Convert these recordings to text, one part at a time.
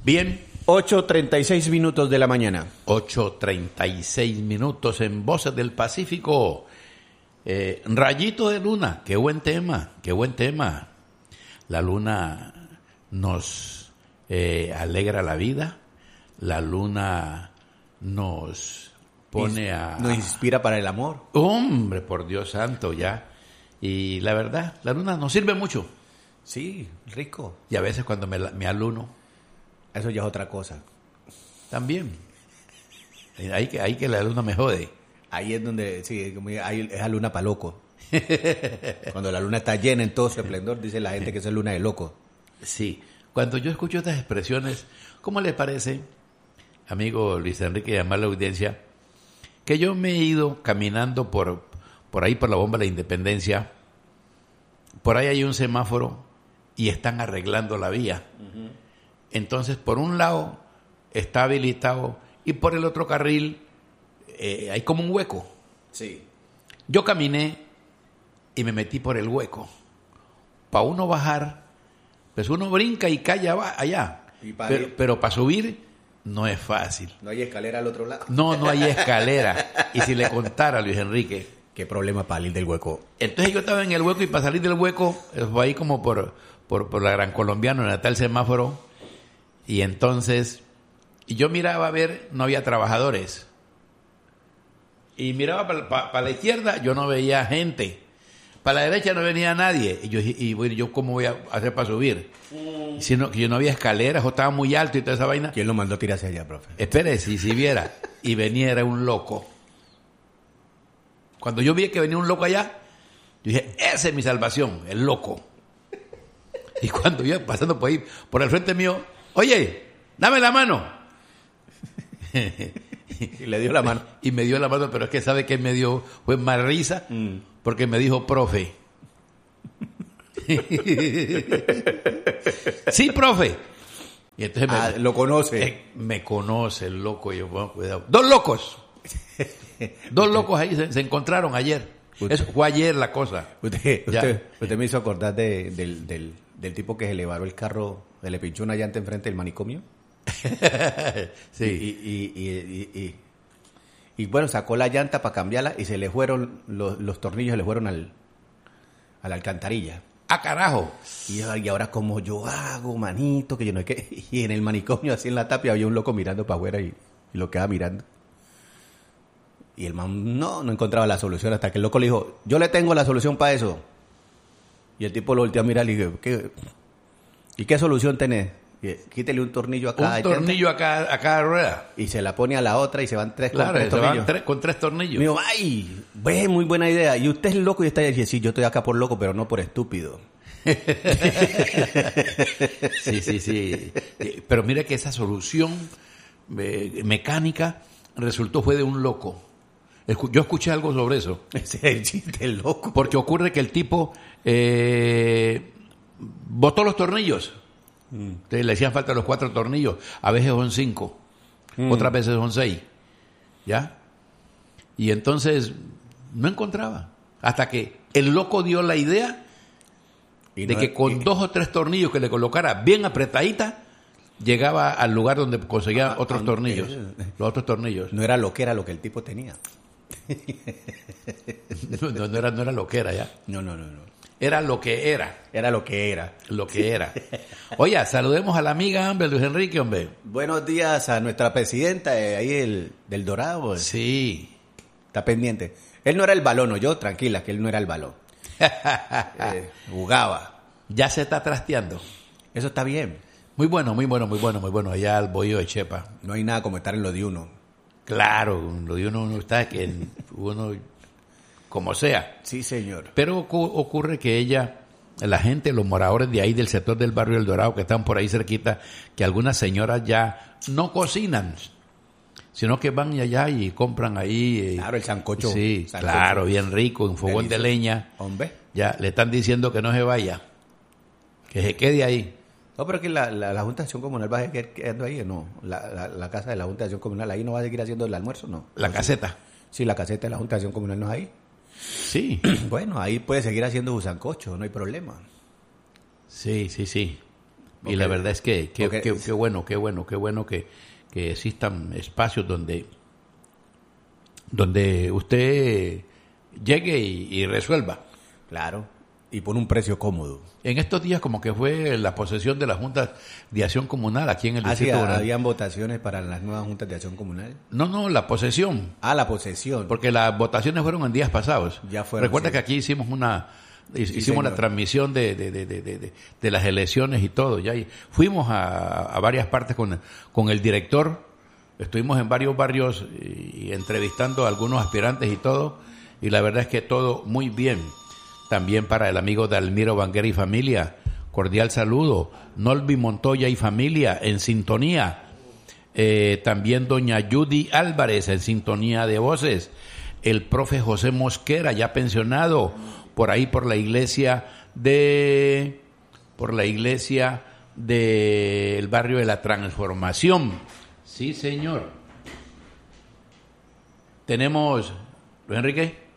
Bien. 8:36 minutos de la mañana. 8:36 minutos en Voces del Pacífico. Rayito de luna, qué buen tema, qué buen tema. La luna nos alegra la vida, la luna nos pone a... Nos inspira para el amor. Hombre, por Dios santo, ya. Y la verdad, la luna nos sirve mucho. Sí, rico. Y a veces cuando me aluno... Eso ya es otra cosa. También. Ahí que la luna me jode. Ahí es donde, sí, ahí es la luna para loco. Cuando la luna está llena en todo su esplendor, dice la gente que es luna de loco. Sí. Cuando yo escucho estas expresiones, ¿cómo le parece, amigo Luis Enrique y amable audiencia, que yo me he ido caminando por ahí por la bomba de la Independencia? Por ahí hay un semáforo y están arreglando la vía. Uh-huh. Entonces, por un lado está habilitado y por el otro carril hay como un hueco. Sí. Yo caminé y me metí por el hueco. Para uno bajar, pues uno brinca y cae allá. Pero para subir no es fácil. ¿No hay escalera al otro lado? No hay escalera. Y si le contara a Luis Enrique... ¿Qué problema para salir del hueco? Entonces yo estaba en el hueco y para salir del hueco, fue ahí como por la Gran Colombiana, donde está el semáforo. Y entonces, yo miraba a ver, no había trabajadores. Y miraba para la izquierda, yo no veía gente. Para la derecha no venía nadie. Y yo ¿cómo voy a hacer para subir? Si no, que yo no había escaleras, o estaba muy alto y toda esa vaina. ¿Quién lo mandó a tirarse allá, profe? Espere, si viera. Y venía, era un loco. Cuando yo vi que venía un loco allá, yo dije, esa es mi salvación, el loco. Y cuando iba pasando por ahí, por el frente mío, oye, dame la mano. Y le dio la mano. Y me dio la mano, pero es que sabe que me dio, fue más risa, porque me dijo, profe. Sí, profe. Y entonces lo conoce. Me conoce el loco, y yo, bueno, cuidado. Dos locos ahí se encontraron ayer. Eso fue ayer la cosa. Usted me hizo acordar del tipo que se le varó el carro, se le pinchó una llanta enfrente del manicomio. Sí. Y bueno, sacó la llanta para cambiarla y se le fueron los tornillos, se le fueron a la alcantarilla. ¡Ah, carajo! Y ahora como yo hago, manito, que yo no sé qué. Y en el manicomio, así en la tapia, había un loco mirando para afuera y lo quedaba mirando. Y el man no encontraba la solución hasta que el loco le dijo, yo le tengo la solución para eso. Y el tipo lo volteó a mirar y le dijo, ¿y qué solución tenés? Quítele un tornillo a cada llanta. Un tornillo a cada rueda. Y se la pone a la otra y se van tres con tres tornillos. Con tres tornillos. Me dijo, ¡ay! Ve, muy buena idea. Y usted es loco y está ahí. Y dice, sí, yo estoy acá por loco, pero no por estúpido. Sí. Pero mire que esa solución mecánica fue de un loco. Yo escuché algo sobre eso. Ese es el chiste loco. Porque ocurre que el tipo botó los tornillos. Entonces le hacían falta los 4 tornillos. A veces son 5. Otras veces son 6. ¿Ya? Y entonces no encontraba. Hasta que el loco dio la idea de que con 2 o 3 tornillos que le colocara bien apretadita, llegaba al lugar donde conseguía otros tornillos. Los otros tornillos. No era lo que era lo que el tipo tenía. No era lo que era ya. No. Era lo que era. Era lo que era. Lo que era. Oye, saludemos a la amiga, hombre, Luis Enrique, hombre. Buenos días a nuestra presidenta, ahí del Dorado. Sí. Está pendiente. Él no era el balón, ¿no? Yo, tranquila, que él no era el balón. Jugaba. Ya se está trasteando. Eso está bien. Muy bueno. Allá al bohío de Chepa. No hay nada como estar en lo de uno. Claro, lo de uno está que uno... como sea. Sí, señor. Pero ocurre que la gente, los moradores de ahí del sector del barrio El Dorado, que están por ahí cerquita, que algunas señoras ya no cocinan, sino que van allá y compran ahí. Claro, el sancocho. Sí, claro, bien rico, en fogón de leña. Hombre. Ya, le están diciendo que no se vaya, que se quede ahí. No, pero que la Junta de Acción Comunal va a seguir quedando ahí, ¿no? La casa de la Junta de Acción Comunal, ahí no va a seguir haciendo el almuerzo, ¿no? La caseta. Sí, la caseta de la Junta de Acción Comunal no es ahí. Sí. Bueno, ahí puede seguir haciendo su sancocho, no hay problema. Sí. Y la verdad es que qué bueno que existan espacios donde usted llegue y resuelva. Claro, y por un precio cómodo. En estos días como que fue la posesión de las juntas de acción comunal aquí en el distrito. ¿Habían votaciones para las nuevas juntas de acción comunal? No, la posesión. La posesión. Porque las votaciones fueron en días pasados. Ya fueron. Recuerda que aquí hicimos la transmisión de las elecciones y todo. Ya fuimos a varias partes con el director. Estuvimos en varios barrios y entrevistando a algunos aspirantes y todo. Y la verdad es que todo muy bien. También para el amigo Dalmiro Banguera y familia, cordial saludo. Nolvi Montoya y familia, en sintonía. También doña Judy Álvarez, en sintonía de voces. El profe José Mosquera, ya pensionado, por ahí por la iglesia del barrio de la Transformación. Sí, señor. Tenemos, Luis Enrique.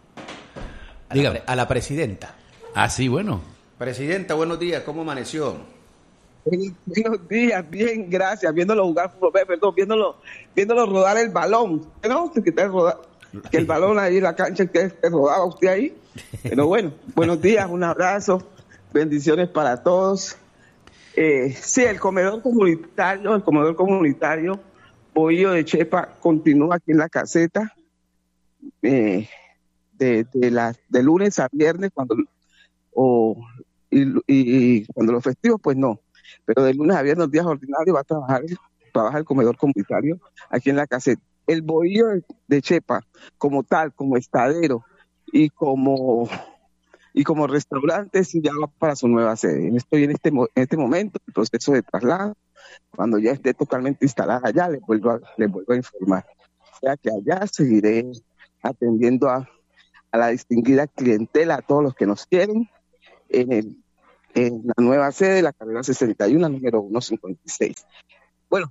A la presidenta. Ah, sí, bueno. Presidenta, buenos días, ¿cómo amaneció? Buenos días, bien, gracias. Viéndolo jugar fútbol, perdón, viéndolo rodar el balón. ¿No? Que el balón ahí en la cancha que rodaba usted ahí. Pero bueno, buenos días, un abrazo, bendiciones para todos. Sí, el comedor comunitario Bohío de Chepa continúa aquí en la caseta. De lunes a viernes y cuando los festivos pues no, pero de lunes a viernes, días ordinarios, va a trabajar el comedor comunitario aquí en la caseta. El Bohío de Chepa como tal, como estadero y como restaurante sí ya va para su nueva sede. Estoy en este momento en proceso de traslado. Cuando ya esté totalmente instalada allá les vuelvo a informar. O sea que allá seguiré atendiendo a la distinguida clientela, a todos los que nos quieren, en la nueva sede, la carrera 61, número 156. Bueno,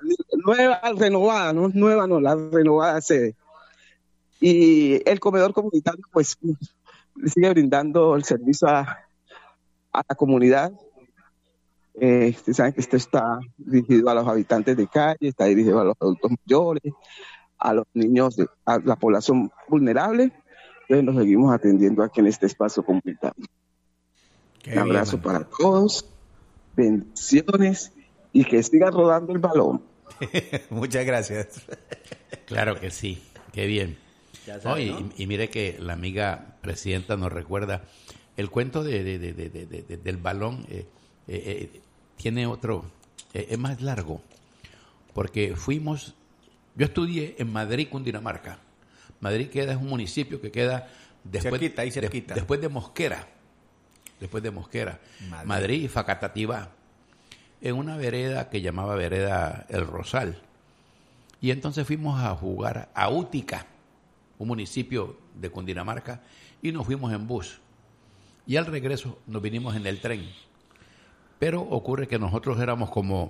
la renovada sede. Y el comedor comunitario, pues, le sigue brindando el servicio a la comunidad. Ustedes saben que esto está dirigido a los habitantes de calle, está dirigido a los adultos mayores, a los niños, a la población vulnerable. Entonces nos seguimos atendiendo aquí en este espacio comunitario. Un abrazo para todos, bendiciones y que siga rodando el balón. Muchas gracias. Claro que sí, qué bien. Sabe, ¿no? Y mire que la amiga presidenta nos recuerda el cuento del balón. Tiene otro, es más largo, porque yo estudié en Madrid, Cundinamarca. Madrid es un municipio que queda cerquita. Después de Mosquera. Madrid y Facatativá, en una vereda que llamaba Vereda El Rosal. Y entonces fuimos a jugar a Útica, un municipio de Cundinamarca, y nos fuimos en bus. Y al regreso nos vinimos en el tren. Pero ocurre que nosotros éramos como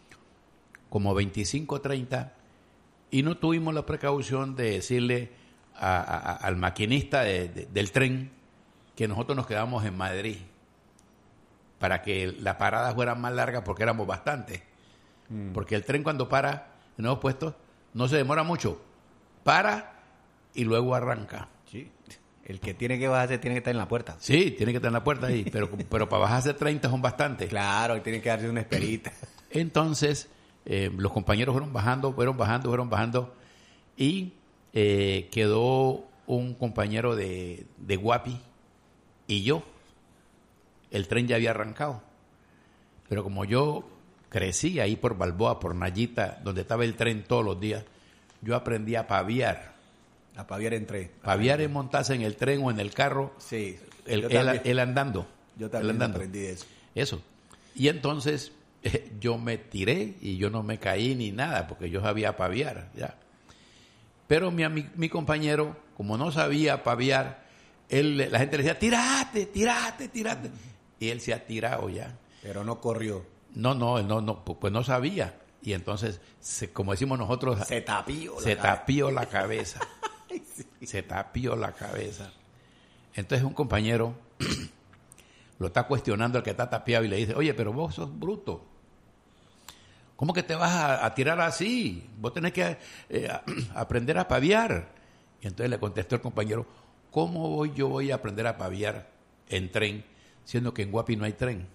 25, 30, y no tuvimos la precaución de decirle al maquinista del tren que nosotros nos quedamos en Madrid para que la parada fuera más larga, porque éramos bastantes. Porque el tren, cuando para en nuevos puestos, no se demora mucho. Para y luego arranca. Sí. El que tiene que bajarse tiene que estar en la puerta. Sí, tiene que estar en la puerta ahí, pero para bajarse 30 son bastantes. Claro, tiene que darse una esperita. Entonces, los compañeros fueron bajando, y quedó un compañero de Guapi y yo. El tren ya había arrancado. Pero como yo crecí ahí por Balboa, por Nayita, donde estaba el tren todos los días, yo aprendí a paviar. A paviar en tren. Paviar es montarse en el tren o en el carro. Sí. Él andando. Yo también aprendí eso. Eso. Y entonces yo me tiré y yo no me caí ni nada, porque yo sabía paviar, ya. Pero mi compañero, como no sabía paviar, la gente le decía, tírate. Y él se ha tirado ya. Pero no corrió. No, pues no sabía. Y entonces, como decimos nosotros, se tapió la cabeza. Sí. Se tapió la cabeza. Entonces un compañero lo está cuestionando el que está tapiado y le dice, oye, pero vos sos bruto. ¿Cómo que te vas a tirar así? Vos tenés que aprender a paviar. Y entonces le contestó el compañero, ¿cómo yo voy a aprender a paviar en tren, siendo que en Guapi no hay tren?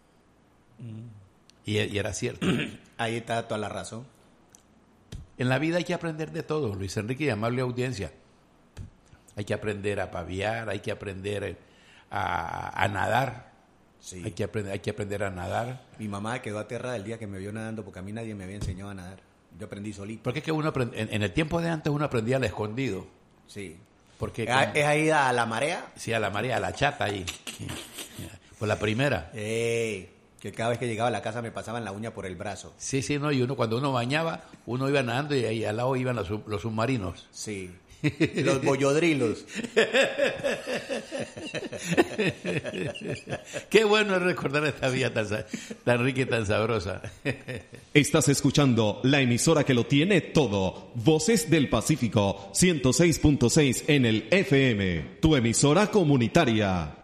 Y era cierto. Ahí está toda la razón. En la vida hay que aprender de todo, Luis Enrique y amable audiencia. Hay que aprender a paviar, hay que aprender a nadar. Sí. Hay que aprender a nadar. Mi mamá quedó aterrada el día que me vio nadando porque a mí nadie me había enseñado a nadar. Yo aprendí solito. Porque es que uno en el tiempo de antes uno aprendía al escondido. Sí. Porque ¿Es ahí a la marea? Sí, a la marea, a la chata ahí. Por la primera. Que cada vez que llegaba a la casa me pasaban la uña por el brazo. Sí, no, y cuando uno bañaba, uno iba nadando y ahí al lado iban los submarinos. Sí. Los bollodrilos. Qué bueno es recordar esta vida tan rica y tan sabrosa. Estás escuchando la emisora que lo tiene todo. Voces del Pacífico, 106.6 en el FM. Tu emisora comunitaria.